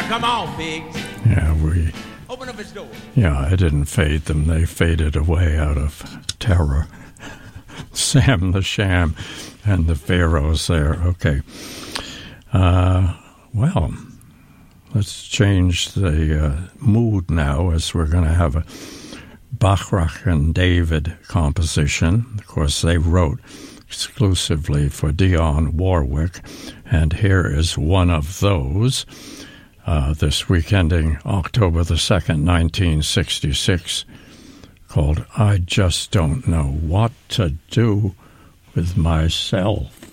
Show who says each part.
Speaker 1: come on, Biggs.
Speaker 2: Yeah,
Speaker 1: Open up his door.
Speaker 2: Yeah, I didn't fade them. They faded away out of terror. Sam the Sham and the Pharaohs there. Okay. Well, let's change the mood now, as we're going to have a Bacharach and David composition. Of course, they wrote exclusively for Dionne Warwick, and here is one of those. This week ending October the 2nd, 1966, called I Just Don't Know What to Do with Myself.